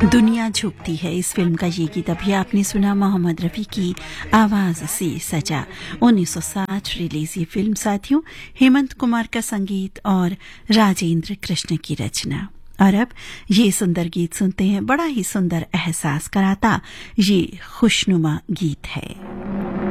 दुनिया झुकती है, इस फिल्म का ये गीत अभी आपने सुना मोहम्मद रफी की आवाज से सजा। 1960 रिलीज ये फिल्म साथियों, हेमंत कुमार का संगीत और राजेंद्र कृष्ण की रचना। और अब ये सुंदर गीत सुनते हैं, बड़ा ही सुंदर एहसास कराता ये खुशनुमा गीत है।